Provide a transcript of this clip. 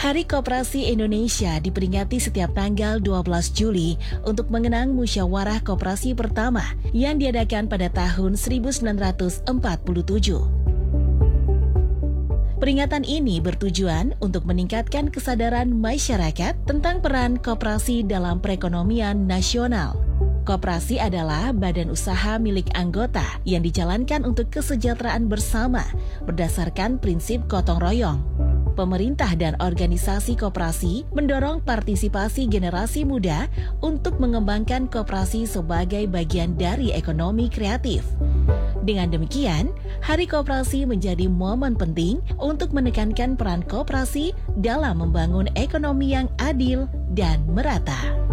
Hari Koperasi Indonesia diperingati setiap tanggal 12 Juli untuk mengenang musyawarah koperasi pertama yang diadakan pada tahun 1947. Peringatan ini bertujuan untuk meningkatkan kesadaran masyarakat tentang peran koperasi dalam perekonomian nasional. Koperasi adalah badan usaha milik anggota yang dijalankan untuk kesejahteraan bersama berdasarkan prinsip gotong royong. Pemerintah dan organisasi koperasi mendorong partisipasi generasi muda untuk mengembangkan koperasi sebagai bagian dari ekonomi kreatif. Dengan demikian, Hari Koperasi menjadi momen penting untuk menekankan peran koperasi dalam membangun ekonomi yang adil dan merata.